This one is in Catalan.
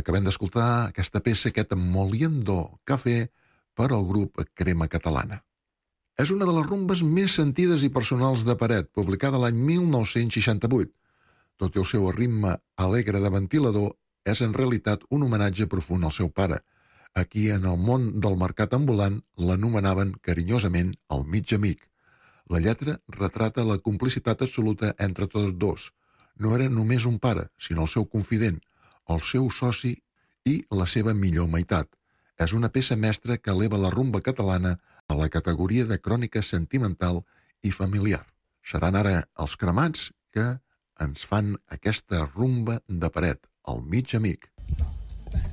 Acabem d'escoltar aquesta peça, aquest Moliendo Café, per al grup Crema Catalana. És una de les rumbes més sentides i personals de Peret, publicada l'any 1968. Tot i el seu ritme alegre de ventilador, és en realitat un homenatge profund al seu pare, a qui en el món del mercat ambulant l'anomenaven carinyosament el mig amic. La lletra retrata la complicitat absoluta entre tots dos. No era només un pare, sinó el seu confident, el seu soci i la seva millor meitat. És una peça mestra que eleva la rumba catalana a la categoria de crònica sentimental i familiar. Seran ara els Cremats que ens fan aquesta rumba de Peret, el mig amic.